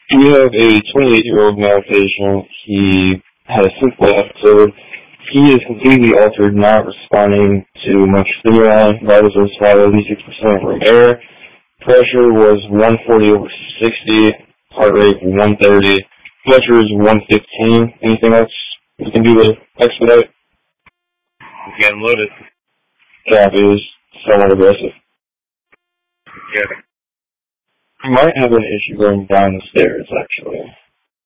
We have a 28-year-old male patient. He had a simple episode. He is completely altered, not responding to much stimuli. Vitals was 86% room air. Pressure was 140/60. Heart rate 130. Pressure is 115. Anything else we can do to expedite? Getting loaded. Copy is somewhat aggressive. Yeah. We might have an issue going down the stairs, actually.